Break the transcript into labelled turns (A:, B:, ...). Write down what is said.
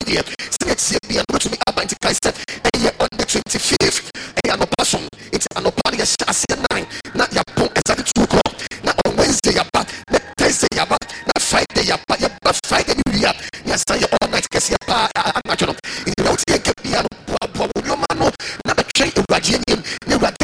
A: dear. Say it's a to me about the Christ on the 25th. And passion, it's an opinion. I say 9. Not your point exactly 2 o'clock. Not on Wednesday, not Thursday, not Friday, but Friday, yes, I all night. Because